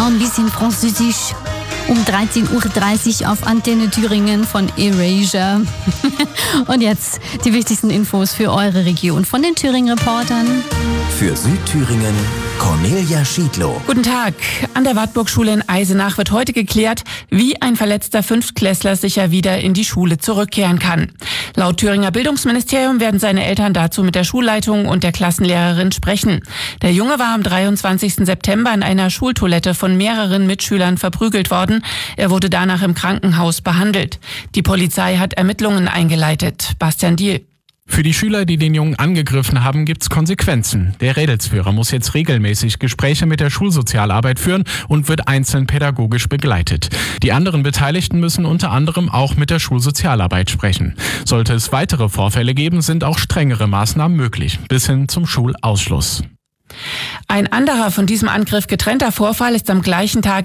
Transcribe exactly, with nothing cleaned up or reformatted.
ein bisschen Französisch. Um dreizehn Uhr dreißig auf Antenne Thüringen von Erasure. Und jetzt die wichtigsten Infos für eure Region von den Thüringen-Reportern. Für Südthüringen, Cornelia Schiedlow. Guten Tag. An der Wartburgschule in Eisenach wird heute geklärt, wie ein verletzter Fünftklässler sicher wieder in die Schule zurückkehren kann. Laut Thüringer Bildungsministerium werden seine Eltern dazu mit der Schulleitung und der Klassenlehrerin sprechen. Der Junge war am dreiundzwanzigsten September in einer Schultoilette von mehreren Mitschülern verprügelt worden. Er wurde danach im Krankenhaus behandelt. Die Polizei hat Ermittlungen eingeleitet. Bastian Diehl. Für die Schüler, die den Jungen angegriffen haben, gibt's Konsequenzen. Der Rädelsführer muss jetzt regelmäßig Gespräche mit der Schulsozialarbeit führen und wird einzeln pädagogisch begleitet. Die anderen Beteiligten müssen unter anderem auch mit der Schulsozialarbeit sprechen. Sollte es weitere Vorfälle geben, sind auch strengere Maßnahmen möglich, bis hin zum Schulausschluss. Ein anderer von diesem Angriff getrennter Vorfall ist am gleichen Tag